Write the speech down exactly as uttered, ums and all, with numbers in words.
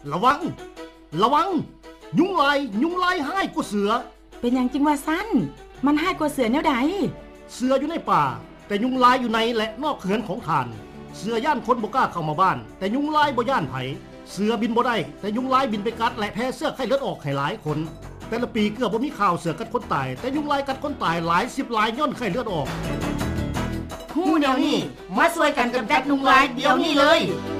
ระวังระวังยุงลายยุงลายให้กว่าเสือเป็นอย่างจริงว่าสั้นมันให้กว่าเสือแนวใดเสืออยู่ในป่าแต่ยุงลายอยู่ในและนอกเขือนของท่านเสือย่านคนบ่กล้าเข้ามาบ้านแต่ยุงลายบ่ย่านไผเสือบินบ่ได้แต่ยุงลายบินไปกัดและแพ้เสื้อไข้เลือดออกให้หลายคนแต่ละปีเกือบบ่มีข่าวเสือกัดคนตายแต่ยุงลายกัดคนตายหลายสิบหลายย้อนไข้เลือดออกฮู้เดี๋ยวนี้มาช่วยกันกำจัดยุงลายเดี๋ยวนี้เลย